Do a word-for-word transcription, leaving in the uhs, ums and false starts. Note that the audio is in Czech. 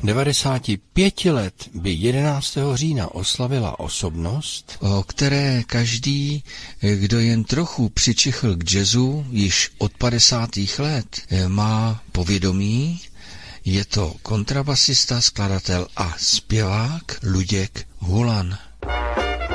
devadesáti pěti let by jedenáctého října oslavila osobnost, o které každý, kdo jen trochu přičichl k jazzu již od padesátých let, má povědomí. Je to kontrabasista, skladatel a zpěvák Luděk Hulan.